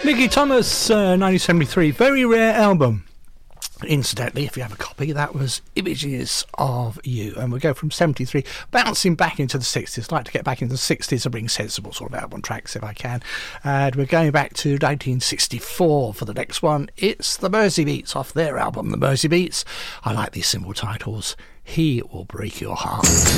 Nicky Thomas, 1973, very rare album. Incidentally, if you have a copy, that was Images of You. And we'll go from 73, bouncing back into the 60s. I'd like to get back into the 60s and bring sensible sort of album tracks if I can. And we're going back to 1964 for the next one. It's the Mersey Beats off their album, The Mersey Beats. I like these simple titles. He Will Break Your Heart.